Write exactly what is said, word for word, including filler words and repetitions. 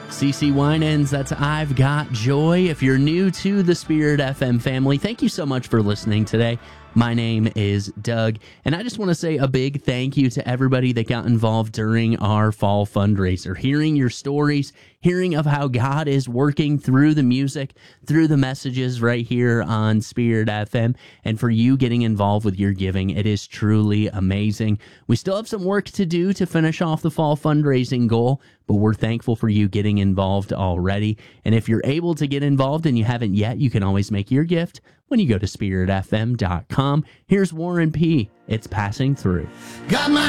CeCe Winans, that's I've Got Joy. If you're new to the Spirit F M family, thank you so much for listening today. My name is Doug, and I just want to say a big thank you to everybody that got involved during our fall fundraiser. Hearing your stories, hearing of how God is working through the music, through the messages right here on Spirit F M, and for you getting involved with your giving, it is truly amazing. We still have some work to do to finish off the fall fundraising goal, but we're thankful for you getting involved already. And if you're able to get involved and you haven't yet, you can always make your gift when you go to spirit f m dot com. Here's Warren P. It's Passing Through. Got my